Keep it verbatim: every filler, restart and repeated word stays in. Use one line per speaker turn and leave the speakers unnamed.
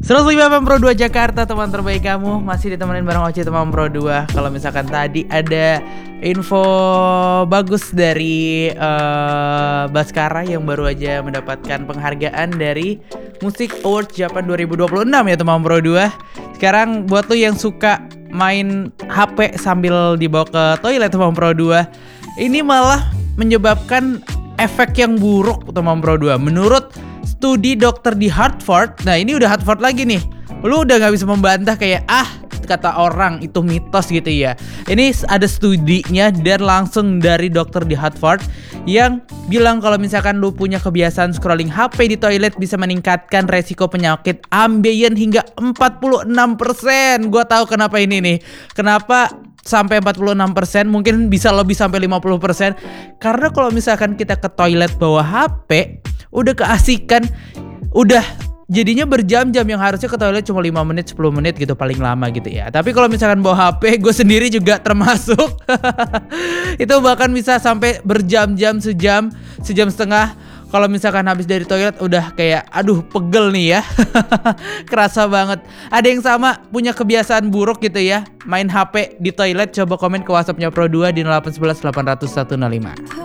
seratus lima F M Pro dua Jakarta, teman terbaik kamu. Masih ditemenin bareng Oce teman Pro dua. Kalau misalkan tadi ada info bagus dari uh, Baskara yang baru aja mendapatkan penghargaan dari Music Awards Japan dua ribu dua puluh enam ya teman Pro dua. Sekarang buat lo yang suka main H P sambil dibawa ke toilet teman Pro dua, ini malah menyebabkan efek yang buruk teman Pro dua. Menurut studi dokter di Harvard, nah ini udah Harvard lagi nih. Lu udah gak bisa membantah kayak ah kata orang itu mitos gitu ya. Ini ada studinya dan langsung dari dokter di Harvard yang bilang kalau misalkan lu punya kebiasaan scrolling H P di toilet bisa meningkatkan resiko penyakit ambeien hingga empat puluh enam persen. Gua tahu kenapa ini nih. Kenapa sampai empat puluh enam persen, mungkin bisa lebih sampai lima puluh persen. Karena kalau misalkan kita ke toilet bawa H P, udah keasikan, udah jadinya berjam-jam yang harusnya ke toilet cuma lima menit sepuluh menit gitu paling lama gitu ya. Tapi kalau misalkan bawa H P, gue sendiri juga termasuk itu bahkan bisa sampai berjam-jam, sejam, sejam setengah. Kalau misalkan habis dari toilet udah kayak aduh pegel nih ya. Kerasa banget. Ada yang sama punya kebiasaan buruk gitu ya, main H P di toilet? Coba komen ke WhatsAppnya Pro dua di nol delapan satu satu delapan nol nol satu nol lima.